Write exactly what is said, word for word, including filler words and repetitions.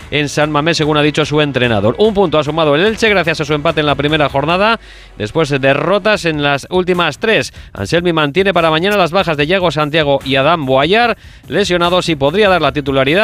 en San Mamés, según ha dicho su entrenador. Un punto ha sumado el Elche gracias a su empate en la primera jornada, después de derrotas en las últimas tres. Anselmi mantiene para mañana las bajas de Yago Santiago y Adán Boayar, lesionados, y podría dar la titularidad